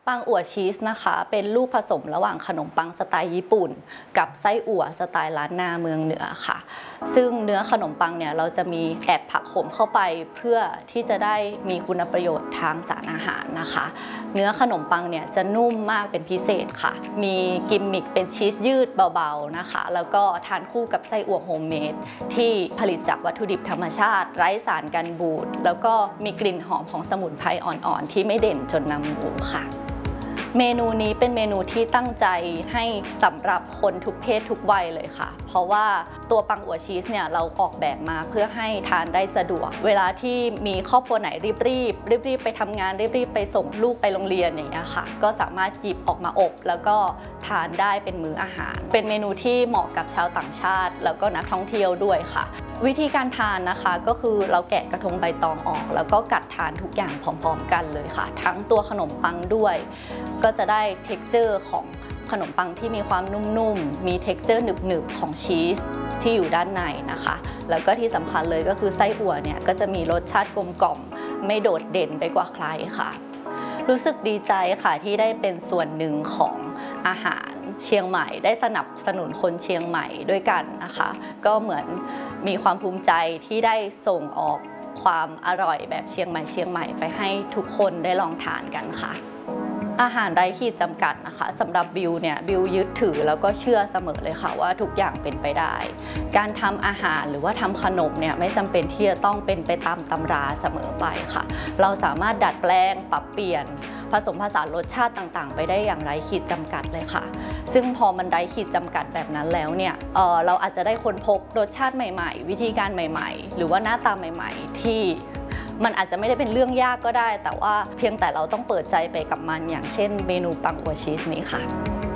ปังอั่วชีสนะคะเป็นลูกผสมระหว่างขนมปังสไตล์ญี่ปุ่นกับไส้อั่วสไตล์ล้านนาเมืองเหนือค่ะซึ่งเนื้อขนมปังเนี่ยเราจะมีแอดผักโขมเข้าไปเพื่อที่จะได้มีคุณประโยชน์ทางสารอาหารนะคะเนื้อขนมปังเนี่ยจะนุ่มมากเป็นพิเศษค่ะมีกิมมิคเป็นชีสยืดเบาๆนะคะแล้วก็ทานคู่กับไส้อั่วโฮมเมดที่ผลิตจากวัตถุดิบธรรมชาติไร้สารกันบูดแล้วก็มีกลิ่นหอมของสมุนไพรอ่อนๆที่ไม่เด่นจนนำหมูค่ะเมนูนี้เป็นเมนูที่ตั้งใจให้สำหรับคนทุกเพศทุกวัยเลยค่ะเพราะว่าตัวปังอั่วชีสเนี่ยเราออกแบบมาเพื่อให้ทานได้สะดวกเวลาที่มีครอบครัวไหนรีบไปทำงานรีบไปส่งลูกไปโรงเรียนอย่างเงี้ยค่ะก็สามารถหยิบออกมาอบแล้วก็ทานได้เป็นมื้ออาหารเป็นเมนูที่เหมาะกับชาวต่างชาติแล้วก็นักท่องเที่ยวด้วยค่ะวิธีการทานนะคะก็คือเราแกะกระทงใบตองออกแล้วก็กัดทานทุกอย่างพร้อมๆกันเลยค่ะทั้งตัวขนมปังด้วยก็จะได้ texture ของขนมปังที่มีความนุ่มๆมี texture หนึบๆของชีสที่อยู่ด้านในนะคะแล้วก็ที่สำคัญเลยก็คือไส้อั่วเนี่ยก็จะมีรสชาติกลมกล่อมไม่โดดเด่นไปกว่าใครค่ะรู้สึกดีใจค่ะที่ได้เป็นส่วนหนึ่งของอาหารเชียงใหม่ได้สนับสนุนคนเชียงใหม่ด้วยกันนะคะก็เหมือนมีความภูมิใจที่ได้ส่งออกความอร่อยแบบเชียงใหม่ไปให้ทุกคนได้ลองทานกันค่ะอาหารไร้ขีดจำกัดนะคะสำหรับบิวยึดถือแล้วก็เชื่อเสมอเลยค่ะว่าทุกอย่างเป็นไปได้การทำอาหารหรือว่าทำขนมเนี่ยไม่จำเป็นที่จะต้องเป็นไปตามตำราเสมอไปค่ะเราสามารถดัดแปลงปรับเปลี่ยนผสมผสานรสชาติต่างๆไปได้อย่างไร้ขีดจำกัดเลยค่ะซึ่งพอมันไร้ขีดจำกัดแบบนั้นแล้วเนี่ยเราอาจจะได้ค้นพบรสชาติใหม่ๆวิธีการใหม่ๆหรือว่าหน้าตาใหม่ๆที่มันอาจจะไม่ได้เป็นเรื่องยากก็ได้แต่ว่าเพียงแต่เราต้องเปิดใจไปกับมันอย่างเช่นเมนูปังอั่วชีสนี้ค่ะ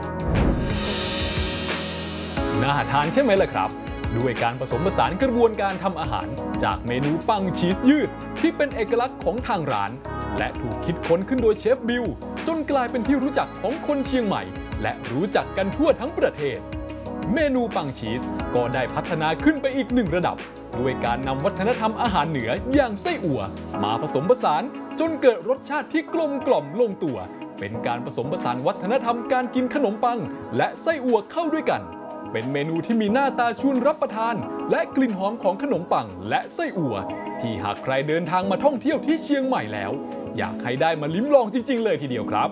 น่าทานใช่ไหมล่ะครับด้วยการผสมผสานกระบวนการทำอาหารจากเมนูปังชีสยืดที่เป็นเอกลักษณ์ของทางร้านและถูกคิดค้นขึ้นโดยเชฟบิวจนกลายเป็นที่รู้จักของคนเชียงใหม่และรู้จักกันทั่วทั้งประเทศเมนูปังชีสก็ได้พัฒนาขึ้นไปอีก1ระดับด้วยการนำวัฒนธรรมอาหารเหนืออย่างไส้อั่วมาผสมผสานจนเกิดรสชาติที่กลมกล่อมลงตัวเป็นการผสมผสานวัฒนธรรมการกินขนมปังและไส้อั่วเข้าด้วยกันเป็นเมนูที่มีหน้าตาชวนรับประทานและกลิ่นหอมของขนมปังและไส้อั่วที่หากใครเดินทางมาท่องเที่ยวที่เชียงใหม่แล้วอยากให้ได้มาลิ้มลองจริงๆเลยทีเดียวครับ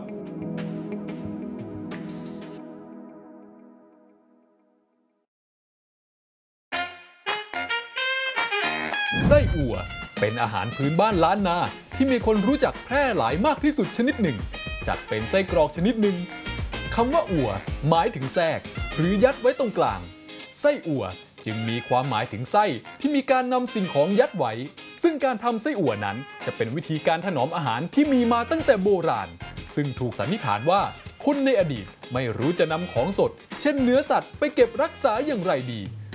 ไส้อั่วเป็นอาหารพื้นบ้านล้านนาที่มีคนรู้จักแพร่หลายมากที่สุดชนิดหนึ่งจัดเป็นไส้กรอกชนิดหนึ่งคำว่าอั่วหมายถึงแทรกหรือยัดไว้ตรงกลางไส้อั่วจึงมีความหมายถึงไส้ที่มีการนำสิ่งของยัดไว้ซึ่งการทำไส้อั่วนั้นจะเป็นวิธีการถนอมอาหารที่มีมาตั้งแต่โบราณซึ่งถูกสันนิษฐานว่าคนในอดีตไม่รู้จะนำของสดเช่นเนื้อสัตว์ไปเก็บรักษาอย่างไรดี